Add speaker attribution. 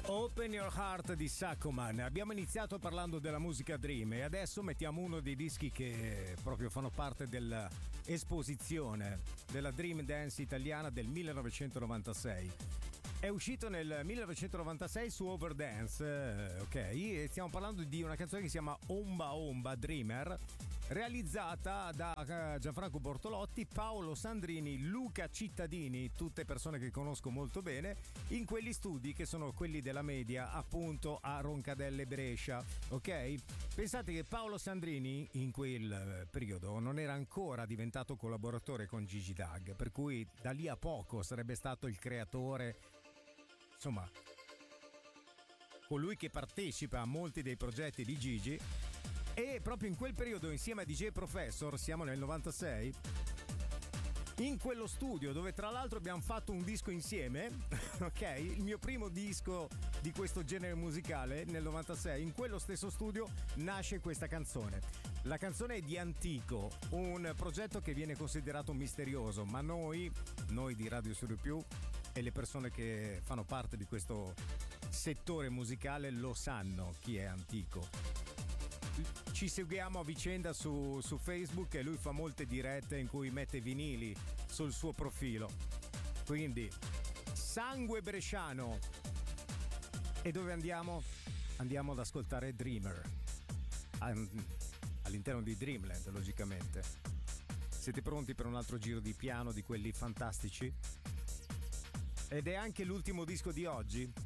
Speaker 1: Open Your Heart di Saccoman. Abbiamo iniziato parlando della musica Dream e adesso mettiamo uno dei dischi che proprio fanno parte dell'esposizione della Dream Dance italiana del 1996. È uscito nel 1996 su Overdance, ok? E stiamo parlando di una canzone che si chiama Omba Omba Dreamer, realizzata da Gianfranco Bortolotti, Paolo Sandrini, Luca Cittadini, tutte persone che conosco molto bene, in quegli studi che sono quelli della Media, appunto a Roncadelle Brescia, ok? Pensate che Paolo Sandrini in quel periodo non era ancora diventato collaboratore con Gigi Dag, per cui da lì a poco sarebbe stato il creatore, insomma, colui che partecipa a molti dei progetti di Gigi. E proprio in quel periodo, insieme a DJ Professor, siamo nel 96, in quello studio dove tra l'altro abbiamo fatto un disco insieme, ok? Il mio primo disco di questo genere musicale nel 96, in quello stesso studio nasce questa canzone. La canzone è di Antico, un progetto che viene considerato misterioso, ma noi di Radio Studio Più e le persone che fanno parte di questo settore musicale lo sanno chi è Antico. Ci seguiamo a vicenda su Facebook e lui fa molte dirette in cui mette vinili sul suo profilo. Quindi sangue bresciano. E dove andiamo? Andiamo ad ascoltare Dreamer all'interno di Dreamland, logicamente. Siete pronti per un altro giro di piano di quelli fantastici? Ed è anche l'ultimo disco di oggi.